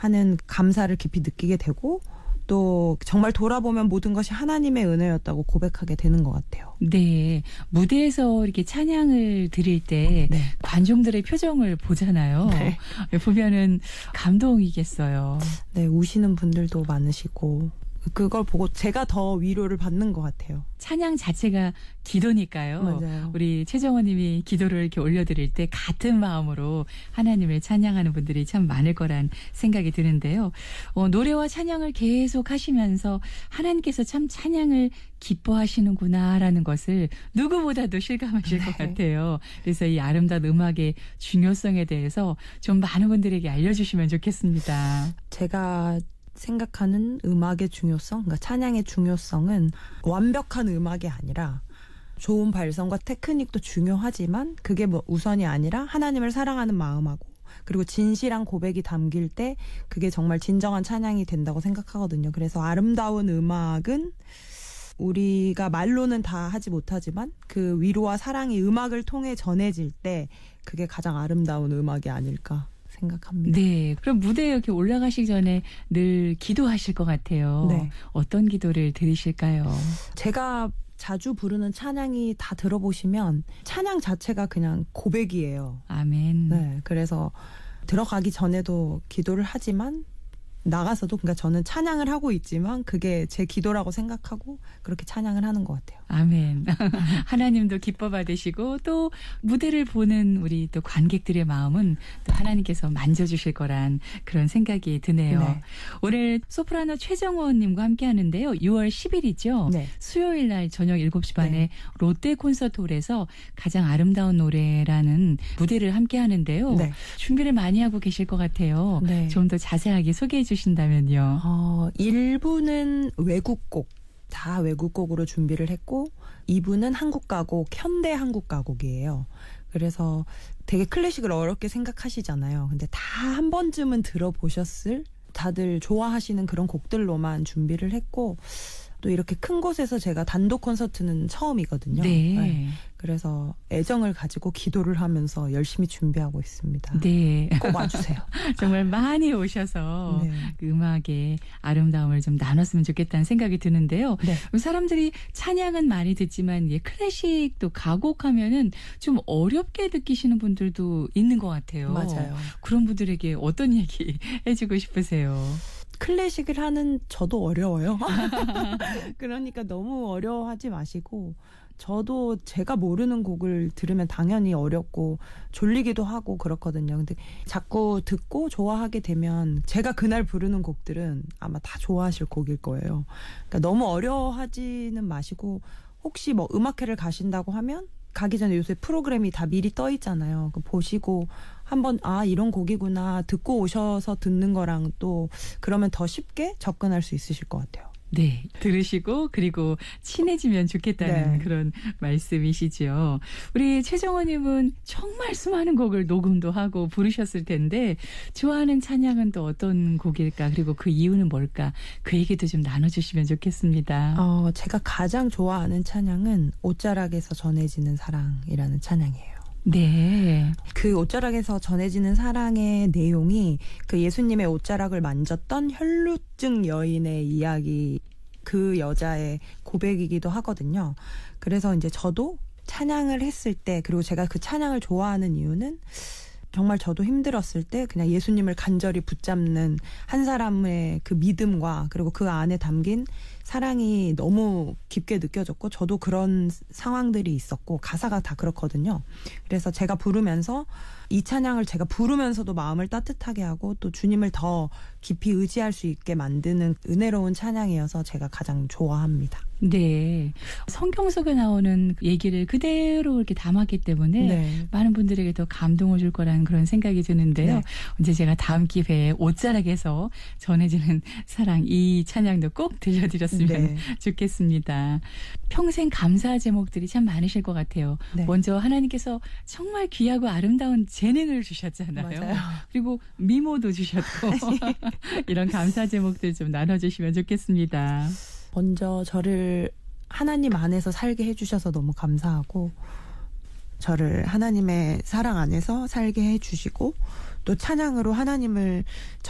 하는 감사를 깊이 느끼게 되고 또 정말 돌아보면 모든 것이 하나님의 은혜였다고 고백하게 되는 것 같아요. 네. 무대에서 이렇게 찬양을 드릴 때 네. 관중들의 표정을 보잖아요. 네. 보면은 감동이겠어요. 네, 우시는 분들도 많으시고 그걸 보고 제가 더 위로를 받는 것 같아요. 찬양 자체가 기도니까요. 맞아요. 우리 최정원 님이 기도를 이렇게 올려드릴 때 같은 마음으로 하나님을 찬양하는 분들이 참 많을 거란 생각이 드는데요. 노래와 찬양을 계속 하시면서 하나님께서 참 찬양을 기뻐하시는구나라는 것을 누구보다도 실감하실 것 같아요. 그래서 이 아름다운 음악의 중요성에 대해서 좀 많은 분들에게 알려주시면 좋겠습니다. 제가 생각하는 음악의 중요성, 그러니까 찬양의 중요성은 완벽한 음악이 아니라 좋은 발성과 테크닉도 중요하지만 그게 뭐 우선이 아니라 하나님을 사랑하는 마음하고 그리고 진실한 고백이 담길 때 그게 정말 진정한 찬양이 된다고 생각하거든요. 그래서 아름다운 음악은 우리가 말로는 다 하지 못하지만 그 위로와 사랑이 음악을 통해 전해질 때 그게 가장 아름다운 음악이 아닐까 생각합니다. 네. 그럼 무대에 이렇게 올라가시기 전에 늘 기도하실 것 같아요. 네. 어떤 기도를 드리실까요? 제가 자주 부르는 찬양이 다 들어보시면 찬양 자체가 그냥 고백이에요. 아멘. 네. 그래서 들어가기 전에도 기도를 하지만 나가서도 그러니까 저는 찬양을 하고 있지만 그게 제 기도라고 생각하고 그렇게 찬양을 하는 것 같아요. 아멘. 하나님도 기뻐 받으시고 또 무대를 보는 우리 또 관객들의 마음은 또 하나님께서 만져주실 거란 그런 생각이 드네요. 네. 오늘 소프라노 최정원 님과 함께 하는데요. 6월 10일이죠. 네. 수요일 날 저녁 7시 반에 네. 롯데 콘서트홀에서 가장 아름다운 노래라는 무대를 함께 하는데요. 네. 준비를 많이 하고 계실 것 같아요. 네. 좀 더 자세하게 소개해 주신다면요. 1부는 외국곡, 다 외국곡으로 준비를 했고 2부는 한국 가곡, 현대 한국 가곡이에요. 그래서 되게 클래식을 어렵게 생각하시잖아요. 근데 다 한 번쯤은 들어보셨을 다들 좋아하시는 그런 곡들로만 준비를 했고 또 이렇게 큰 곳에서 제가 단독 콘서트는 처음이거든요. 네. 네. 그래서 애정을 가지고 기도를 하면서 열심히 준비하고 있습니다. 네. 꼭 와주세요. 정말 많이 오셔서 네. 그 음악의 아름다움을 좀 나눴으면 좋겠다는 생각이 드는데요. 네. 사람들이 찬양은 많이 듣지만 클래식 또 가곡하면은 좀 어렵게 느끼시는 분들도 있는 것 같아요. 맞아요. 그런 분들에게 어떤 얘기 해주고 싶으세요? 클래식을 하는 저도 어려워요. 그러니까 너무 어려워하지 마시고 저도 제가 모르는 곡을 들으면 당연히 어렵고 졸리기도 하고 그렇거든요. 근데 자꾸 듣고 좋아하게 되면 제가 그날 부르는 곡들은 아마 다 좋아하실 곡일 거예요. 그러니까 너무 어려워하지는 마시고 혹시 뭐 음악회를 가신다고 하면 가기 전에 요새 프로그램이 다 미리 떠 있잖아요. 보시고 한번 이런 곡이구나 듣고 오셔서 듣는 거랑 또 그러면 더 쉽게 접근할 수 있으실 것 같아요. 네. 들으시고 그리고 친해지면 좋겠다는 네. 그런 말씀이시죠. 우리 최정원님은 정말 수많은 곡을 녹음도 하고 부르셨을 텐데 좋아하는 찬양은 또 어떤 곡일까? 그리고 그 이유는 뭘까? 그 얘기도 좀 나눠주시면 좋겠습니다. 제가 가장 좋아하는 찬양은 옷자락에서 전해지는 사랑이라는 찬양이에요. 네. 그 옷자락에서 전해지는 사랑의 내용이 그 예수님의 옷자락을 만졌던 혈루증 여인의 이야기, 그 여자의 고백이기도 하거든요. 그래서 이제 저도 찬양을 했을 때, 그리고 제가 그 찬양을 좋아하는 이유는 정말 저도 힘들었을 때 그냥 예수님을 간절히 붙잡는 한 사람의 그 믿음과 그리고 그 안에 담긴 사랑이 너무 깊게 느껴졌고 저도 그런 상황들이 있었고 가사가 다 그렇거든요. 그래서 제가 부르면서 이 찬양을 제가 부르면서도 마음을 따뜻하게 하고 또 주님을 더 깊이 의지할 수 있게 만드는 은혜로운 찬양이어서 제가 가장 좋아합니다. 네. 성경 속에 나오는 얘기를 그대로 이렇게 담았기 때문에 네. 많은 분들에게 더 감동을 줄 거라는 그런 생각이 드는데요. 네. 언제 제가 다음 기회에 옷자락에서 전해지는 사랑 이 찬양도 꼭 들려드렸으면 네. 좋겠습니다. 평생 감사 제목들이 참 많으실 것 같아요. 네. 먼저 하나님께서 정말 귀하고 아름다운 재능을 주셨잖아요. 맞아요. 그리고 미모도 주셨고 이런 감사 제목들 좀 나눠주시면 좋겠습니다. 먼저 저를 하나님 안에서 살게 해주셔서 너무 감사하고 저를 하나님의 사랑 안에서 살게 해주시고 또 찬양으로 하나님을